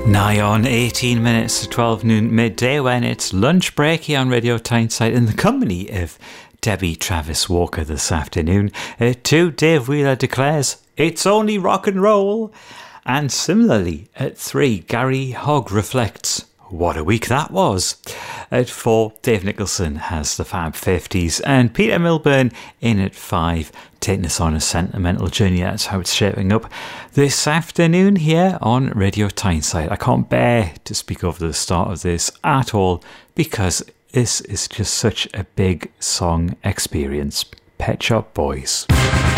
Nigh on 18 minutes to 12 noon midday when it's lunch break here on Radio Tyneside in the company of Debbie Travis Walker this afternoon. At 2, Dave Wheeler declares it's only rock and roll. And similarly, at 3, Gary Hogg reflects what a week that was. At 4, Dave Nicholson has the Fab 50s, and Peter Milburn in at 5, taking us on a sentimental journey. That's how it's shaping up this afternoon here on Radio Tyneside. I can't bear to speak over the start of this at all, because this is just such a big song experience. Pet Shop Boys.